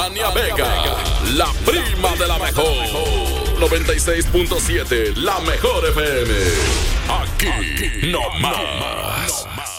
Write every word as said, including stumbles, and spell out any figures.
Tania Vega, la prima de la mejor. noventa y seis punto siete, la mejor F M. Aquí no más.